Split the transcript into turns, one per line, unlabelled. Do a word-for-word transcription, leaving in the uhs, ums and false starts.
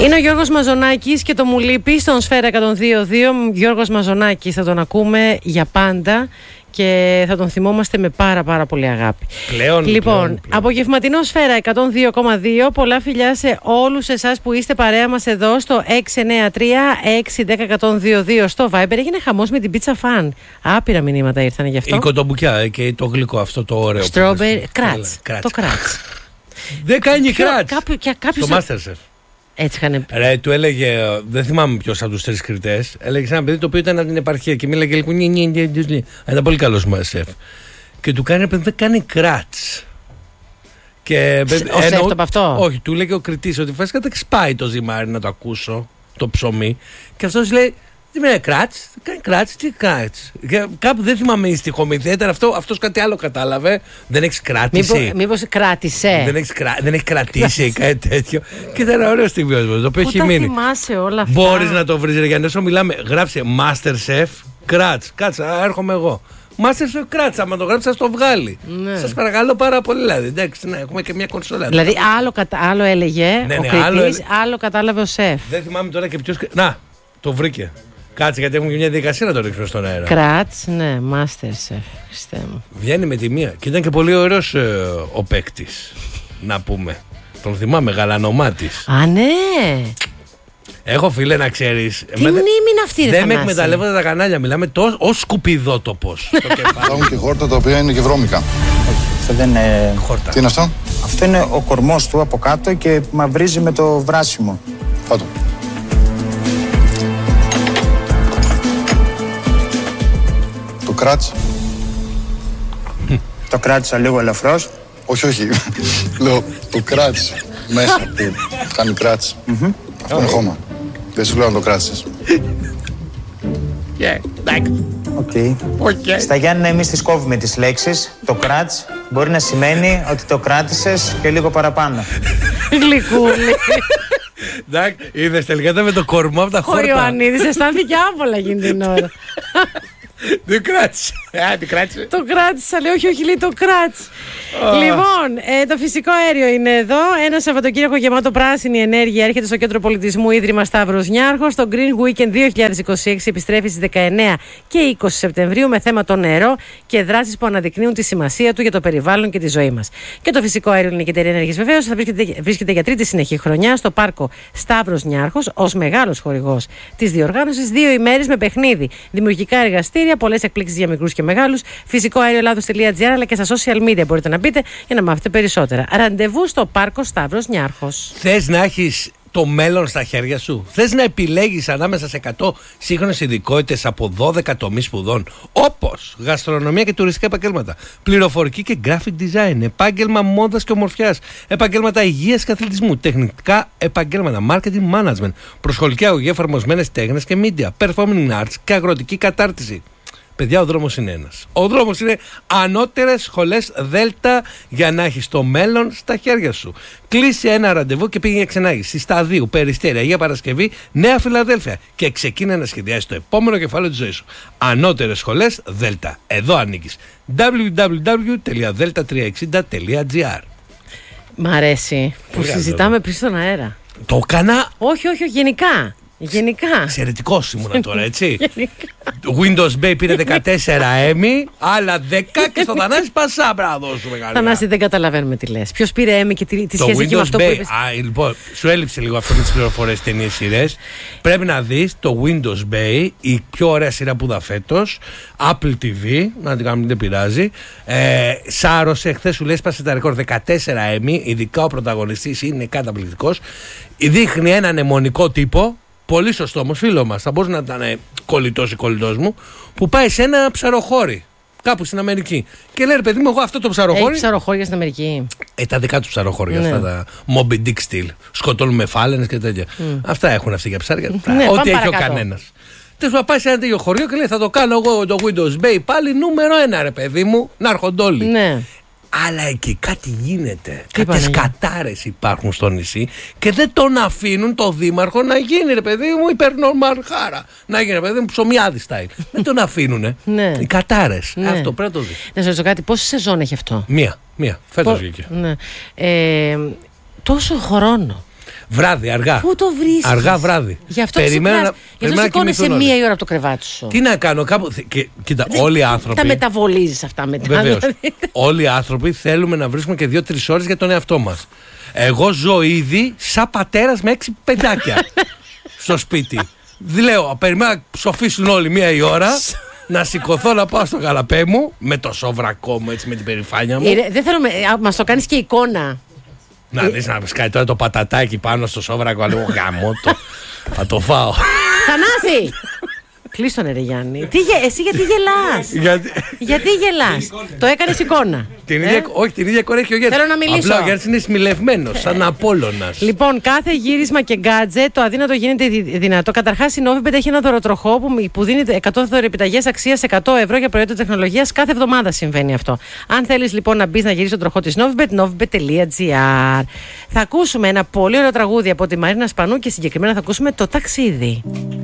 Είναι ο Γιώργος Μαζονάκης και το Μου λείπει στον Σφαίρα εκατόν δύο κόμμα δύο. Γιώργος Μαζονάκης, θα τον ακούμε για πάντα και θα τον θυμόμαστε με πάρα πάρα πολύ αγάπη.
Πλέον,
λοιπόν,
πλέον, πλέον.
Απογευματινό Σφαίρα εκατόν δύο κόμμα δύο. Πολλά φιλιά σε όλους εσάς που είστε παρέα μας εδώ στο έξι εννιά τρία έξι ένα μηδέν ένα μηδέν δύο δύο στο Viber. Έγινε χαμός με την πίτσα φαν. Άπειρα μηνύματα ήρθαν γι' αυτό.
Η κοτομπουκιά και το γλυκό αυτό το ωραίο.
Στρόμπερι, κράτς. Το κράτς.
Δεν κάνει κράτς.
Κάποιος...
Στο Masterchef.
Έτσι είχαν...
Ρε, του έλεγε, δεν θυμάμαι ποιος από τους τρεις κριτές, έλεγε σε ένα παιδί το οποίο ήταν από την επαρχία και μίλαγε λίγο νι, νι, νι, νι, νι. Ήταν πολύ καλός μου σεφ. Και του κάνει, παιδί, δεν κάνει κράτς. Και,
ο εννοώ, σεφ το από αυτό.
Όχι, του έλεγε ο κριτής ότι φάσικα δεν σπάει το ζυμάρι να το ακούσω, το ψωμί. Και αυτός λέει, δεν είναι κράτς, δεν κάνει κράτς, τι κράτς. Και κάπου δεν θυμάμαι η στιχομηθέτερα, αυτό, αυτός κάτι άλλο κατάλαβε. Δεν έχεις κράτηση.
Μήπως, μήπως κράτησε.
Δεν έχεις, κρα... δεν έχει κρατήσει κάτι τέτοιο. Και ήταν ένα ωραίο στιγμιότυπο, το οποίο έχει μείνει.
Πού τα θυμάσαι όλα αυτά.
Μπορείς να το βρεις, ρε Γιάννη, όσο μιλάμε, γράψε Masterchef, κράτς. Κάτσε, έρχομαι εγώ. Masterchef κράτς, άμα το γράψει, θα το βγάλει. Ναι. Σας παρακαλώ πάρα πολύ, δηλαδή. Εντάξει, ναι, έχουμε και μια κονσόλα.
Δηλαδή, άλλο, κατα... άλλο έλεγε ναι, ναι, ο κριτής, άλλο... άλλο κατάλαβε ο σεφ.
Δεν θυμάμαι τώρα και ποιος. Να, το βρήκε. Κάτσε, γιατί έχουμε και μια διαδικασία να το ρίξουμε στον αέρα.
Κράτς, ναι, Masterchef. Χριστέ μου.
Βγαίνει με τη μία. Και ήταν και πολύ ωραίος ε, ο παίκτης. Να πούμε. Τον θυμάμαι, γαλανομάτης.
Α, ναι.
Έχω, φίλε, να ξέρεις.
Τι μνήμη είναι αυτή, ρε.
Δεν με εκμεταλλεύονται τα κανάλια. Μιλάμε τόσο ως σκουπιδότοπος.
Υπάρχουν και χόρτα τα οποία είναι και βρώμικα.
Αυτό δεν είναι
χόρτα. Τι είναι αυτό?
Αυτό είναι ο κορμός του από κάτω και μαυρίζει με το βράσιμο.
Φάτο. Το κράτς.
Το κράτησα λίγο ελαφρώς.
Όχι, όχι. Λέω το κράτς μέσα που κάνει κράτς. Αυτό είναι χώμα. Δεν σου λέω να το κράτησες.
Okay. Στα Γιάννηνα εμείς τις κόβουμε τις λέξεις. Το κράτς μπορεί να σημαίνει ότι το κράτησες και λίγο παραπάνω.
Γλυκούλη.
Εντάξει, είδες τελικά με το κορμό από τα χόρτα.
Ο Ιωαννίδης αισθάνθηκε άβολα εκείνη την ώρα.
Το κράτησε. Το κράτησε.
Το κράτησα, λέει, όχι, όχι, λέει το κράτησε. Oh. Λοιπόν, ε, το φυσικό αέριο είναι εδώ. Ένα Σαββατοκύριακο γεμάτο πράσινη ενέργεια έρχεται στο Κέντρο Πολιτισμού Ίδρυμα Σταύρος Νιάρχος. Το Green Weekend δύο χιλιάδες είκοσι έξι επιστρέφει στις δεκαεννέα και είκοσι Σεπτεμβρίου με θέμα το νερό και δράσεις που αναδεικνύουν τη σημασία του για το περιβάλλον και τη ζωή μας. Και το φυσικό αέριο Ελληνική Εταιρεία Ενέργειας βεβαίως θα βρίσκεται, βρίσκεται για τρίτη συνεχή χρονιά στο πάρκο Σταύρος Νιάρχος ως μεγάλος χορηγός της διοργάνωσης. Δύο ημέρες με παιχνίδι, δημιουργικά εργαστήρια, πολλές εκπλήξεις για μικρούς και μεγάλους. φυσικό αέριο ελλάδος τελεία τζι άρ αλλά και στα social media μπορείτε να μπείτε για να μάθετε περισσότερα. Ραντεβού στο πάρκο Σταύρος Νιάρχος.
Θες να έχεις το μέλλον στα χέρια σου? Θες να επιλέγεις ανάμεσα σε εκατό σύγχρονες ειδικότητες από δώδεκα τομείς σπουδών, όπως γαστρονομία και τουριστικά επαγγέλματα, πληροφορική και graphic design, επάγγελμα μόδας και ομορφιάς, επαγγέλματα υγείας και αθλητισμού, τεχνικά επαγγέλματα, marketing management, προσχολική αγωγή, εφαρμοσμένες τέχνες και media, performing arts και αγροτική κατάρτιση. Παιδιά, ο δρόμος είναι ένας. Ο δρόμος είναι ανώτερες σχολές Δέλτα για να έχεις το μέλλον στα χέρια σου. Κλείσε ένα ραντεβού και πήγαινε ξενάγηση στη Σταδίου, Περιστέρια, Αγία Παρασκευή, Νέα Φιλαδέλφια και ξεκίνα να σχεδιάσεις το επόμενο κεφάλαιο της ζωής σου. Ανώτερες σχολές Δέλτα. Εδώ ανήκεις. ντάμπλιου ντάμπλιου ντάμπλιου τελεία δέλτα τριακόσια εξήντα τελεία τζι άρ.
Μ' αρέσει που συζητάμε πριν στον αέρα.
Το έκανα.
Όχι, όχι, όχι, γενικά. Γενικά.
Εξαιρετικός ήμουνα τώρα, έτσι. Windows Bay πήρε δεκατέσσερα Emmy, άλλα δέκα και στο Θανάση Πασά πρέπει να δώσουμε καλά.
Θανάση, δεν καταλαβαίνουμε τι λες. Ποιος πήρε Emmy και τι, τι σχέση έχει με αυτό
Bay,
που είπες.
Α, λοιπόν, σου έλειψε λίγο αυτό με τις πληροφορίες ταινίες σειρές. Πρέπει να δεις το Windows Bay, η πιο ωραία σειρά που είδα φέτος. Apple τι βι, να την κάνουμε, δεν πειράζει. Ε, σάρωσε, χθες σου λέει σπάσε τα ρεκόρ δεκατέσσερα Emmy, ειδικά ο πρωταγωνιστής είναι καταπληκτικός. Δείχνει έναν αιμονικό τύπο. Πολύ σωστό όμως, φίλο μας. Θα μπορούσε να ήταν κολλητός ή κολλητός μου, που πάει σε ένα ψαροχώρι κάπου στην Αμερική. Και λέει, ρε παιδί μου, εγώ αυτό το ψαροχώρι.
Έχει ψαροχώρια στην Αμερική.
Ε, τα δικά του ψαροχώρια, ναι. Αυτά τα Moby Dick style. Σκοτώνουν με φάλαινες και τέτοια. Mm. Αυτά έχουν αυτοί για ψάρια.
Ναι,
ό,τι έχει ο κανένας. Τέλος πάντων, πάει σε ένα τέτοιο χωριό και λέει, θα το κάνω εγώ το Windows Bay πάλι νούμερο ένα, ρε παιδί μου, να έρχονται όλοι.
Ναι.
Αλλά εκεί κάτι γίνεται. Κάποιες κατάρες υπάρχουν στο νησί και δεν τον αφήνουν το δήμαρχο να γίνει, ρε παιδί μου, υπερνομαρχάρα. Να γίνει, ρε παιδί μου, ψωμιάδι style. Δεν τον αφήνουνε.
Ναι.
Οι κατάρες.
Ναι.
Αυτό πρέπει να το δει.
Να σας ρωτήσω κάτι, πόση σεζόν έχει αυτό?
Μία. Μία. Φέτος βγήκε.
Ναι. Ε, τόσο χρόνο.
Βράδυ, αργά.
Πού το βρίσκεις?
Αργά βράδυ.
Γι' αυτό
Περιμένω
ξυπνάς.
να-
Γι'
περιμένω
αυτό
να
σηκώνεσαι
κοιμηθούν
μία
όλοι.
η ώρα από το κρεβάτι σου.
Τι να κάνω, κάπου. Και, κοίτα, όλοι οι άνθρωποι.
Τα μεταβολίζεις αυτά μετά.
Βεβαίως.
δηλαδή.
Όλοι οι άνθρωποι θέλουμε να βρίσκουμε και δύο-τρεις ώρες για τον εαυτό μας. Εγώ ζω ήδη σαν πατέρας με έξι παιδάκια στο σπίτι. Λέω, περιμένω να ψοφήσουν όλοι μία η ώρα, να σηκωθώ να πάω στο καναπέ μου με το σοβρακό μου, έτσι, με την περηφάνεια μου.
Ε, Δεν θέλουμε. α, Μας το κάνεις και εικόνα.
Να δεις να σκάει τώρα το πατατάκι πάνω στο σόβρακο, λέω γαμώ το. Θα το φάω.
Θανάση! Κλείστο ρε Γιάννη. Τι, γε- εσύ γιατί γελάς?
Γιατί.
γιατί γελάς? Το έκανες εικόνα.
Την
Ε?
ίδια, όχι, την ίδια εικόνα έχει ο Γιάννης.
Θέλω να μιλήσω.
Απλά ο Γιάννης είναι σμιλευμένος, σαν Απόλλωνας.
Λοιπόν, κάθε γύρισμα και γκάτζετ το αδύνατο γίνεται δι- δυνατό. Καταρχάς, η Novibet έχει ένα δωροτροχό που, που δίνει εκατό δωρεπιταγές αξίας εκατό ευρώ για προϊόντα τεχνολογίας. Κάθε εβδομάδα συμβαίνει αυτό. Αν θέλεις λοιπόν να μπεις να γυρίσεις τον τροχό της Novibet, novibet τελεία gr. Θα ακούσουμε ένα πολύ ωραίο τραγούδι από τη Μαρίνα Σπανού και συγκεκριμένα θα ακούσουμε το ταξίδι.